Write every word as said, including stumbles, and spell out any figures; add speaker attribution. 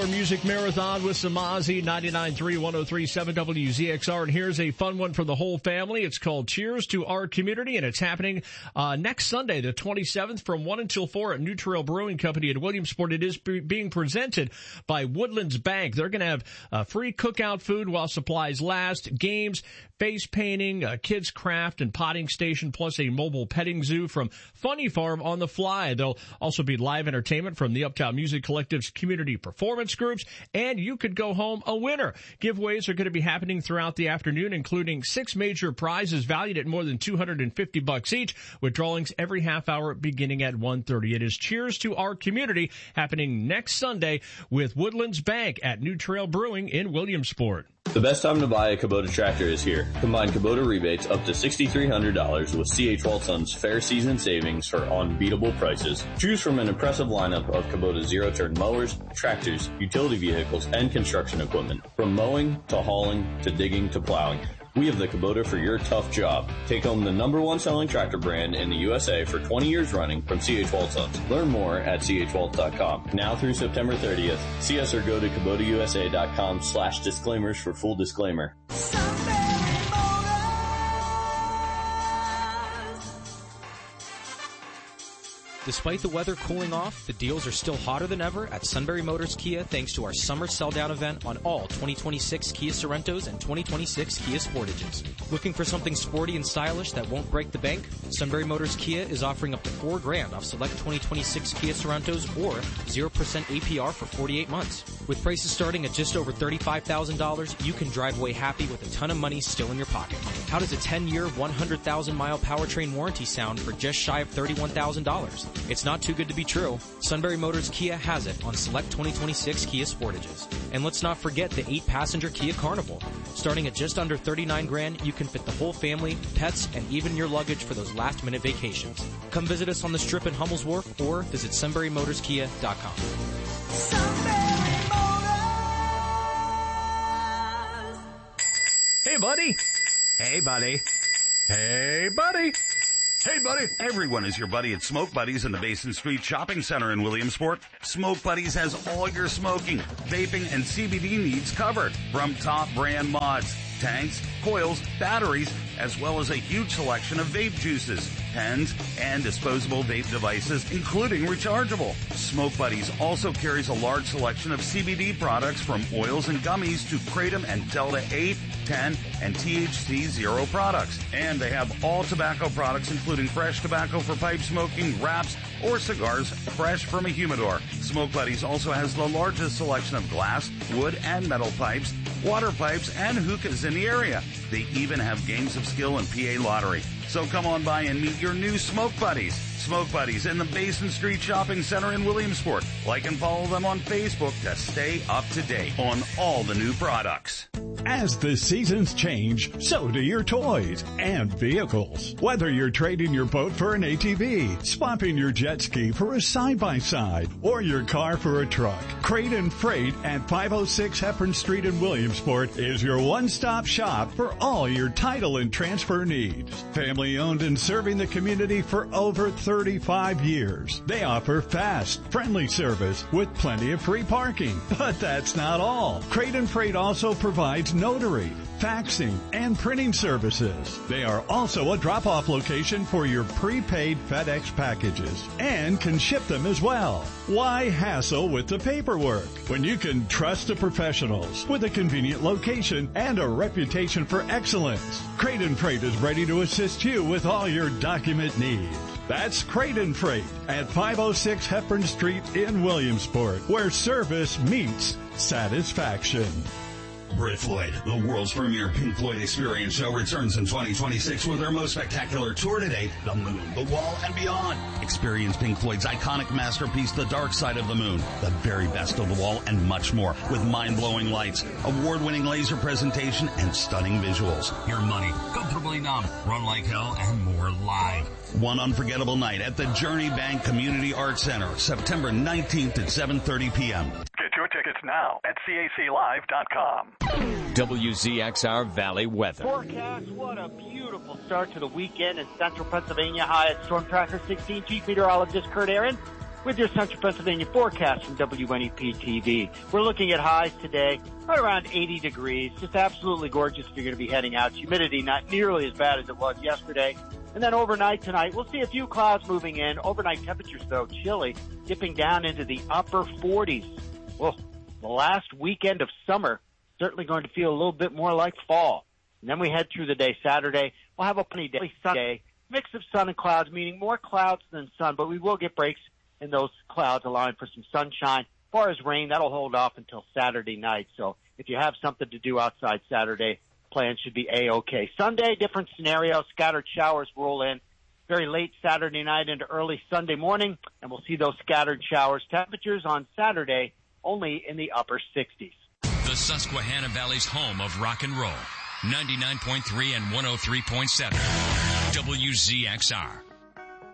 Speaker 1: hour music marathon with some Ozzy, ninety-nine point three, one oh three point seven W Z X R. And here's a fun one for the whole family. It's called Cheers to Our Community, and it's happening uh next Sunday, the twenty-seventh, from one until four at New Trail Brewing Company in Williamsport. It is be- being presented by Woodlands Bank. They're going to have uh, free cookout food while supplies last, games, face painting, a kids craft and potting station, plus a mobile petting zoo from Funny Farm on the fly. There'll also be live entertainment from the Uptown Music Collective's community performance groups, and you could go home a winner. Giveaways are going to be happening throughout the afternoon, including six major prizes valued at more than two hundred fifty bucks each, with drawings every half hour beginning at one thirty. It is Cheers to Our Community, happening next Sunday with Woodlands Bank at New Trail Brewing in Williamsport.
Speaker 2: The best time to buy a Kubota tractor is here. Combine Kubota rebates up to six thousand three hundred dollars with C H. Walton's Fair Season Savings for unbeatable prices. Choose from an impressive lineup of Kubota zero-turn mowers, tractors, utility vehicles, and construction equipment. From mowing to hauling to digging to plowing, we have the Kubota for your tough job. Take home the number one selling tractor brand in the U S A for twenty years running from C H. Waltons. Learn more at C H Walt dot com. Now through September thirtieth, see us or go to Kubota U S A dot com slash disclaimers for full disclaimer.
Speaker 3: Despite the weather cooling off, the deals are still hotter than ever at Sunbury Motors Kia thanks to our summer sell-down event on all twenty twenty-six Kia Sorentos and twenty twenty-six Kia Sportages. Looking for something sporty and stylish that won't break the bank? Sunbury Motors Kia is offering up to four grand off select twenty twenty-six Kia Sorentos or zero percent A P R for forty-eight months. With prices starting at just over thirty-five thousand dollars, you can drive away happy with a ton of money still in your pocket. How does a ten-year, one hundred thousand mile powertrain warranty sound for just shy of thirty-one thousand dollars? It's not too good to be true. Sunbury Motors Kia has it on select twenty twenty-six Kia Sportages. And let's not forget the eight passenger Kia Carnival. Starting at just under thirty-nine grand, you can fit the whole family, pets, and even your luggage for those last-minute vacations. Come visit us on the Strip in Hummel's Wharf or visit sunbury motors kia dot com.
Speaker 1: Sunbury Motors. Hey, buddy.
Speaker 4: Hey, buddy.
Speaker 1: Hey, buddy.
Speaker 4: Hey, buddy. Everyone is your buddy at Smoke Buddies in the Basin Street Shopping Center in Williamsport. Smoke Buddies has all your smoking, vaping, and C B D needs covered. From top brand mods, tanks, coils, batteries, as well as a huge selection of vape juices, pens, and disposable vape devices, including rechargeable. Smoke Buddies also carries a large selection of C B D products from oils and gummies to Kratom and Delta eight, ten, and T H C zero products. And they have all tobacco products, including fresh tobacco for pipe smoking, wraps, or cigars fresh from a humidor. Smoke Buddies also has the largest selection of glass, wood, and metal pipes, water pipes, and hookahs in the area. They even have games of skill and P A lottery. So come on by and meet your new Smoke Buddies. Smoke Buddies in the Basin Street Shopping Center in Williamsport. Like and follow them on Facebook to stay up to date on all the new products.
Speaker 5: As the seasons change, so do your toys and vehicles. Whether you're trading your boat for an A T V, swapping your jet ski for a side-by-side, or your car for a truck, Crate and Freight at five oh six Hepburn Street in Williamsport is your one-stop shop for all your title and transfer needs. Family-owned and serving the community for over thirty-five years. They offer fast, friendly service with plenty of free parking. But that's not all. Crate and Freight also provides notary, faxing, and printing services. They are also a drop-off location for your prepaid FedEx packages and can ship them as well. Why hassle with the paperwork when you can trust the professionals with a convenient location and a reputation for excellence? Crate and Freight is ready to assist you with all your document needs. That's Crate and Freight at five oh six Hepburn Street in Williamsport, where service meets satisfaction.
Speaker 6: Brit Floyd, the world's premier Pink Floyd experience show, returns in twenty twenty-six with their most spectacular tour to date, The Moon, The Wall, and Beyond. Experience Pink Floyd's iconic masterpiece, The Dark Side of the Moon, the very best of The Wall, and much more, with mind-blowing lights, award-winning laser presentation, and stunning visuals. Your money, comfortably numb, Run Like Hell, and more live. One unforgettable night at the Journey Bank Community Arts Center, September nineteenth at seven thirty p.m.
Speaker 7: Get your tickets now at C A C live dot com.
Speaker 8: W Z X R Valley weather.
Speaker 9: Forecast, what a beautiful start to the weekend in central Pennsylvania. High at Storm Tracker sixteen. Chief Meteorologist Kurt Aaron. with your Central Pennsylvania forecast from W N E P T V. We're looking at highs today right around eighty degrees. Just absolutely gorgeous if you're going to be heading out. Humidity not nearly as bad as it was yesterday. And then overnight tonight, we'll see a few clouds moving in. Overnight temperatures, though, chilly, dipping down into the upper forties. Well, the last weekend of summer, certainly going to feel a little bit more like fall. And then we head through the day Saturday. We'll have a sunny day, Sunday, mix of sun and clouds, meaning more clouds than sun, but we will get breaks in those clouds, allowing for some sunshine. As far as rain, that'll hold off until Saturday night. So if you have something to do outside Saturday, plans should be A-OK. Sunday, different scenario. Scattered showers roll in very late Saturday night into early Sunday morning, and we'll see those scattered showers. Temperatures on Saturday only in the upper sixties.
Speaker 8: The Susquehanna Valley's home of rock and roll. ninety-nine point three and one oh three point seven. W Z X R.